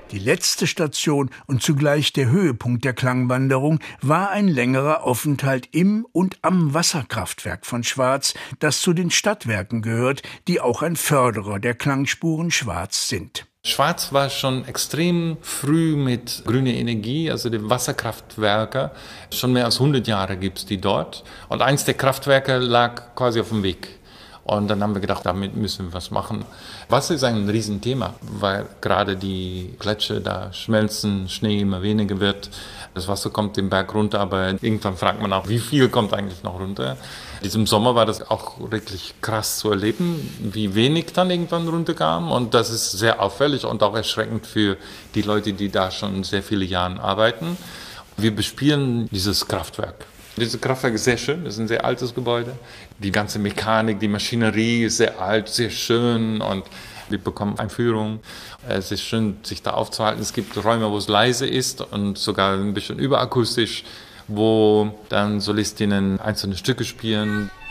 Die letzte Station und zugleich der Höhepunkt der Klangwanderung war ein längerer Aufenthalt im und am Wasserkraftwerk von Schwaz, das zu den Stadtwerken gehört, die auch ein Förderer der Klangspuren Schwaz sind. Schwaz war schon extrem früh mit grüner Energie, also die Wasserkraftwerke. Schon mehr als 100 Jahre gibt es die dort. Und eins der Kraftwerke lag quasi auf dem Weg. Und dann haben wir gedacht, damit müssen wir was machen. Wasser ist ein Riesenthema, weil gerade die Gletscher da schmelzen, Schnee immer weniger wird. Das Wasser kommt den Berg runter, aber irgendwann fragt man auch, wie viel kommt eigentlich noch runter. Diesem Sommer war das auch wirklich krass zu erleben, wie wenig dann irgendwann runterkam. Und das ist sehr auffällig und auch erschreckend für die Leute, die da schon sehr viele Jahre arbeiten. Wir bespielen dieses Kraftwerk. Dieses Kraftwerk ist sehr schön, es ist ein sehr altes Gebäude. Die ganze Mechanik, die Maschinerie ist sehr alt, sehr schön und wir bekommen Einführung. Es ist schön, sich da aufzuhalten. Es gibt Räume, wo es leise ist und sogar ein bisschen überakustisch, wo dann Solistinnen einzelne Stücke spielen.